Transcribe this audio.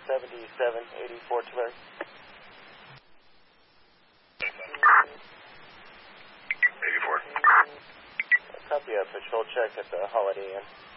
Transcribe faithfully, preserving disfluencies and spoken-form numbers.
seventy-seven eighty-four Tulare. eighty-four. Copy a patrol check at the Holiday Inn.